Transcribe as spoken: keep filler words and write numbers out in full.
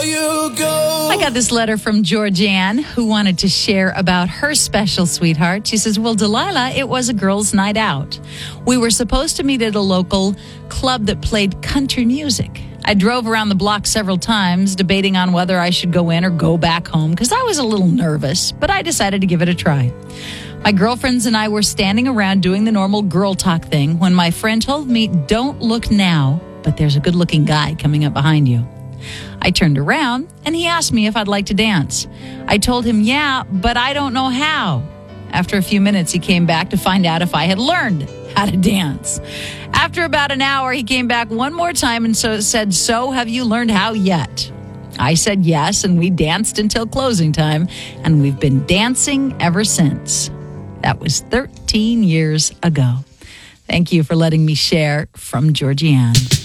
you go. I got this letter from Georgianne, who wanted to share about her special sweetheart. She says, well, Delilah, it was a girls' night out. We were supposed to meet at a local club that played country music. I drove around the block several times, debating on whether I should go in or go back home, because I was a little nervous, but I decided to give it a try. My girlfriends and I were standing around doing the normal girl talk thing when my friend told me, don't look now, but there's a good-looking guy coming up behind you. I turned around, and he asked me if I'd like to dance. I told him, yeah, but I don't know how. After a few minutes, he came back to find out if I had learned how to dance. After about an hour, he came back one more time and so said, so have you learned how yet? I said yes, and we danced until closing time, and we've been dancing ever since. That was thirteen years ago. Thank you for letting me share from Georgianne.